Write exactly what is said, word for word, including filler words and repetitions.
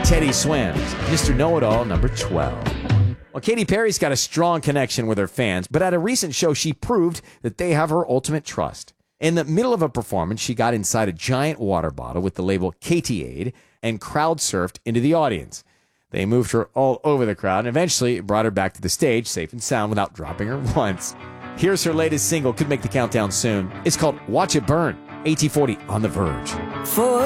Teddy Swims, Mister Know-It-All number twelve. Well, Katy Perry's got a strong connection with her fans, but at a recent show, she proved that they have her ultimate trust. In the middle of a performance, she got inside a giant water bottle with the label Katy-Aid and crowd surfed into the audience. They moved her all over the crowd and eventually brought her back to the stage, safe and sound, without dropping her once. Here's her latest single, could make the countdown soon. It's called Watch It Burn, A T forty on The Verge. For